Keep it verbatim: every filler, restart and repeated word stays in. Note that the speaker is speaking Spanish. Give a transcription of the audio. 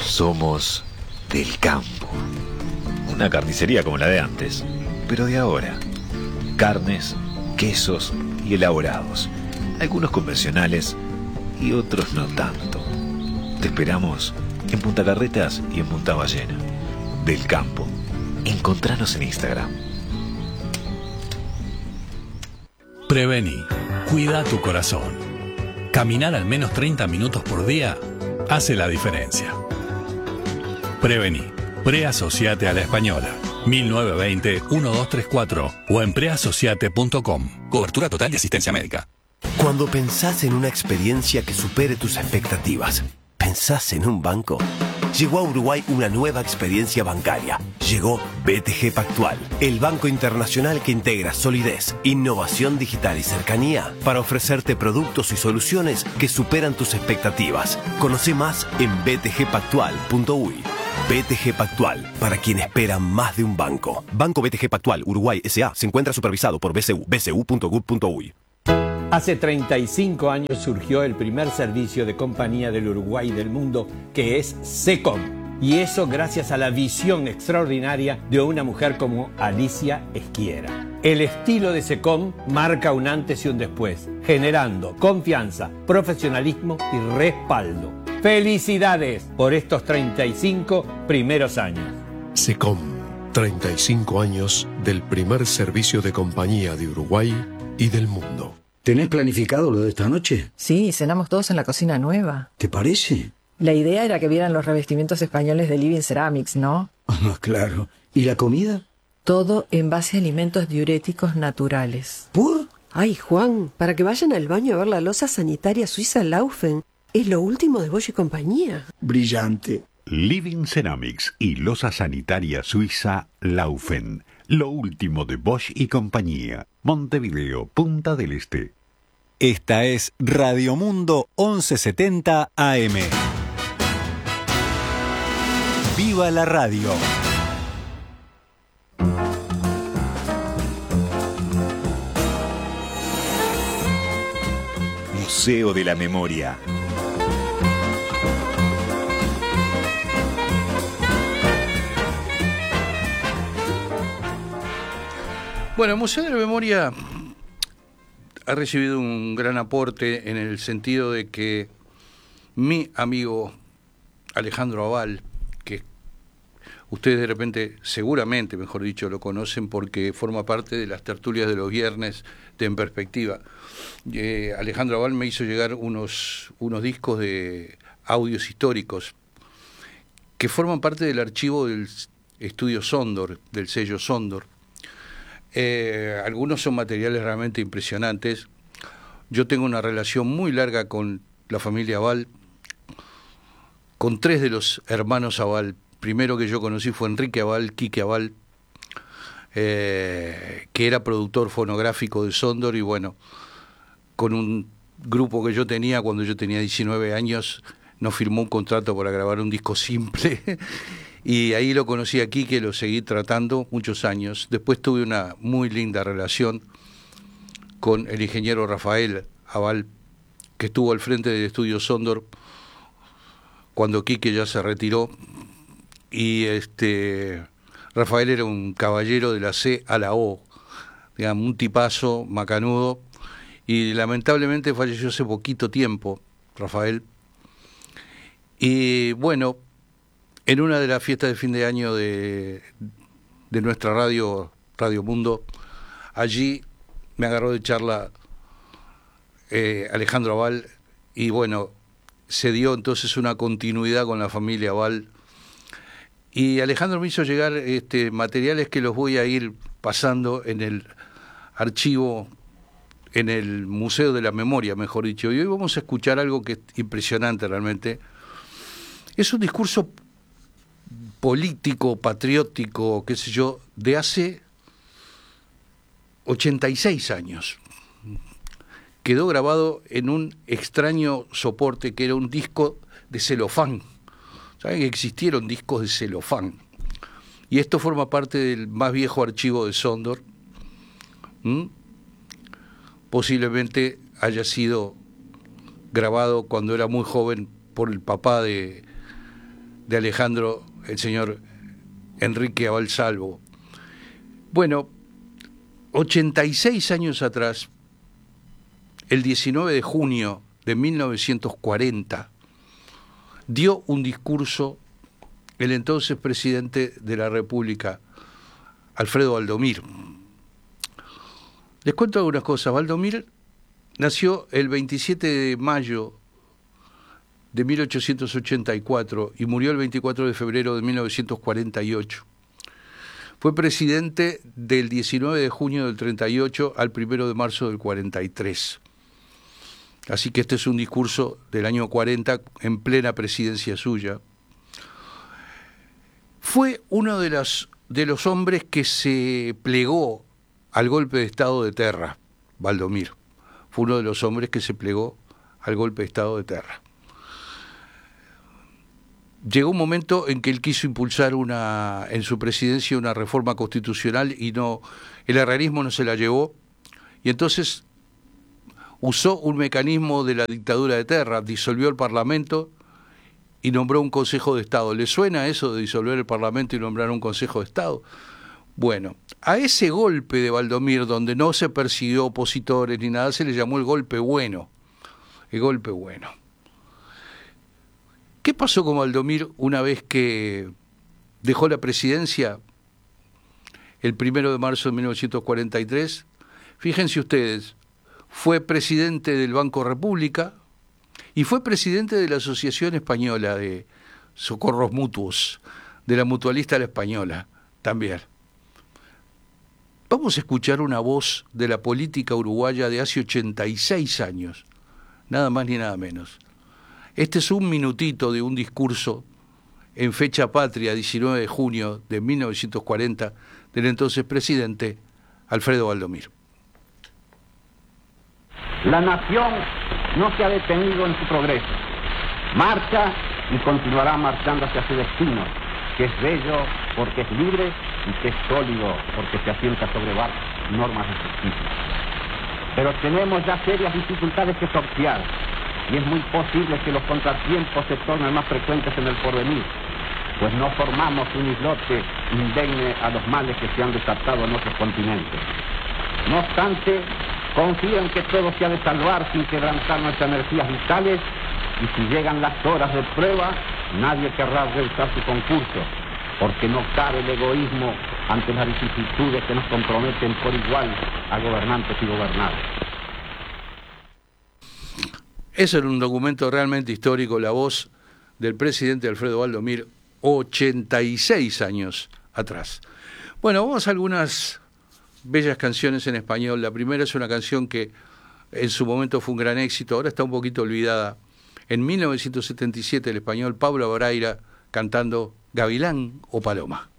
Somos del campo. Una carnicería como la de antes, pero de ahora. Carnes, quesos y elaborados. Algunos convencionales y otros no tanto. Te esperamos en Punta Carretas y en Punta Ballena. Del campo. Encontranos en Instagram. Prevení. Cuida tu corazón. Caminar al menos treinta minutos por día hace la diferencia. Prevení. Preasociate a la Española. mil novecientos veinte, doce treinta y cuatro o en preasociate punto com. Cobertura total de asistencia médica. Cuando pensás en una experiencia que supere tus expectativas, ¿pensás en un banco? Llegó a Uruguay una nueva experiencia bancaria. Llegó B T G Pactual, el banco internacional que integra solidez, innovación digital y cercanía para ofrecerte productos y soluciones que superan tus expectativas. Conoce más en b t g pactual punto u y. B T G Pactual, para quien espera más de un banco. Banco B T G Pactual Uruguay S A se encuentra supervisado por B C U, b c u punto gov punto u y. Hace treinta y cinco años surgió el primer servicio de compañía del Uruguay y del mundo, que es SECOM. Y eso gracias a la visión extraordinaria de una mujer como Alicia Esquiera. El estilo de SECOM marca un antes y un después, generando confianza, profesionalismo y respaldo. ¡Felicidades por estos treinta y cinco primeros años! SECOM, treinta y cinco años del primer servicio de compañía de Uruguay y del mundo. ¿Tenés planificado lo de esta noche? Sí, cenamos todos en la cocina nueva. ¿Te parece? La idea era que vieran los revestimientos españoles de Living Ceramics, ¿no? Ah, claro. ¿Y la comida? Todo en base a alimentos diuréticos naturales. ¿Por? Ay, Juan, para que vayan al baño a ver la loza sanitaria suiza Laufen. Es lo último de Bosch y compañía. Brillante. Living Ceramics y loza sanitaria suiza Laufen. Lo último de Bosch y compañía. Montevideo, Punta del Este. Esta es Radio Mundo once setenta A M. ¡Viva la radio! Museo de la Memoria. Bueno, el Museo de la Memoria ha recibido un gran aporte en el sentido de que mi amigo Alejandro Aval, que ustedes de repente, seguramente, mejor dicho, lo conocen porque forma parte de las tertulias de los viernes de En Perspectiva. Eh, Alejandro Aval me hizo llegar unos, unos discos de audios históricos que forman parte del archivo del estudio Sondor, del sello Sondor. Eh, algunos son materiales realmente impresionantes. Yo tengo una relación muy larga con la familia Aval, con tres de los hermanos Aval. Primero que yo conocí fue Enrique Aval, Quique Aval, eh, que era productor fonográfico de Sondor, y bueno, con un grupo que yo tenía cuando yo tenía diecinueve años, nos firmó un contrato para grabar un disco simple. Y ahí lo conocí aquí, que lo seguí tratando muchos años. Después tuve una muy linda relación con el ingeniero Rafael Aval, que estuvo al frente del estudio Sondor cuando Quique ya se retiró. Y este Rafael era un caballero de la C a la O, digamos, un tipazo macanudo. Y lamentablemente falleció hace poquito tiempo, Rafael. Y bueno, en una de las fiestas de fin de año de, de nuestra radio, Radio Mundo, allí me agarró de charla eh, Alejandro Aval, y bueno, se dio entonces una continuidad con la familia Aval, y Alejandro me hizo llegar este, materiales que los voy a ir pasando en el archivo, en el Museo de la Memoria, mejor dicho, y hoy vamos a escuchar algo que es impresionante realmente. Es un discurso político, patriótico, qué sé yo, de hace ochenta y seis años. Quedó grabado en un extraño soporte que era un disco de celofán. ¿Saben que existieron discos de celofán? Y esto forma parte del más viejo archivo de Sondor. ¿Mm? Posiblemente haya sido grabado cuando era muy joven por el papá de de Alejandro, el señor Enrique Abalsalvo. Bueno, ochenta y seis años atrás, el diecinueve de junio de mil novecientos cuarenta, dio un discurso el entonces presidente de la República, Alfredo Valdomir. Les cuento algunas cosas. Valdomir nació el veintisiete de mayo de mil ochocientos ochenta y cuatro y murió el veinticuatro de febrero de mil novecientos cuarenta y ocho. Fue presidente del diecinueve de junio del treinta y ocho al primero de marzo del cuarenta y tres. Así que este es un discurso del año cuarenta en plena presidencia suya. Fue uno de los, de los hombres que se plegó al golpe de Estado de Terra, Valdomir. Fue uno de los hombres que se plegó al golpe de Estado de Terra. Llegó un momento en que él quiso impulsar una, en su presidencia una reforma constitucional y no, el herrerismo no se la llevó, y entonces usó un mecanismo de la dictadura de Terra, disolvió el Parlamento y nombró un Consejo de Estado. ¿Le suena eso de disolver el Parlamento y nombrar un Consejo de Estado? Bueno, a ese golpe de Valdomir, donde no se persiguió opositores ni nada, se le llamó el golpe bueno. El golpe bueno. ¿Qué pasó con Valdomir una vez que dejó la presidencia el primero de marzo de mil novecientos cuarenta y tres? Fíjense ustedes, fue presidente del Banco República y fue presidente de la Asociación Española de Socorros Mutuos, de la Mutualista La Española, también. Vamos a escuchar una voz de la política uruguaya de hace ochenta y seis años, nada más ni nada menos. Este es un minutito de un discurso en fecha patria, diecinueve de junio de mil novecientos cuarenta, del entonces presidente Alfredo Valdomir. La nación no se ha detenido en su progreso. Marcha y continuará marchando hacia su destino, que es bello porque es libre y que es sólido porque se asienta sobre normas de justicia. Pero tenemos ya serias dificultades que sortear y es muy posible que los contratiempos se tornen más frecuentes en el porvenir, pues no formamos un islote indemne a los males que se han desatado en otros continentes. No obstante, confío en que todo se ha de salvar sin quebrantar nuestras energías vitales, y si llegan las horas de prueba, nadie querrá rehusar su concurso, porque no cabe el egoísmo ante las vicisitudes que nos comprometen por igual a gobernantes y gobernados. Eso era un documento realmente histórico, la voz del presidente Alfredo Valdomir, ochenta y seis años atrás. Bueno, vamos a algunas bellas canciones en español. La primera es una canción que en su momento fue un gran éxito, ahora está un poquito olvidada. En mil novecientos setenta y siete el español Pablo Moreira cantando Gavilán o Paloma.